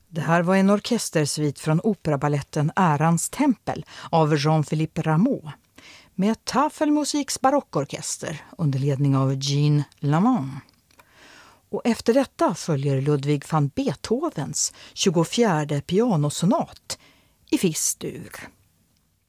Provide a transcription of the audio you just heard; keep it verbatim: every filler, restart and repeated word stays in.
Det här var en orkestersvit från operaballetten Ärans tempel av Jean-Philippe Rameau med Tafelmusiks barockorkester under ledning av Jean Lamont. Och efter detta följer Ludwig van Beethovens tjugofjärde pianosonat i Fis-dur.